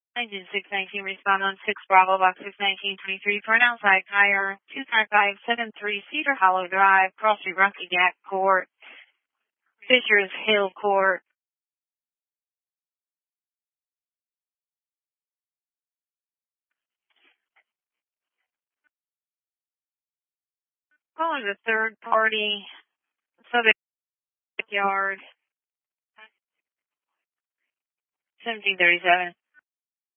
Engine 619, respond on 6 Bravo, box 61923 for an outside tire, 25573 Cedar Hollow Drive, Cross Street, Rocky Gap Court, Fisher's Hill Court. Calling the third party, Southern Yard, 1737.